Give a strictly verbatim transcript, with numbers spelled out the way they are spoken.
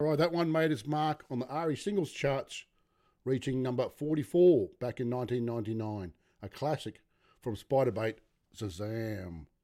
right, that one made its mark on the R E singles charts, reaching number forty-four back in nineteen ninety-nine. A classic from Spiderbait, Shazam.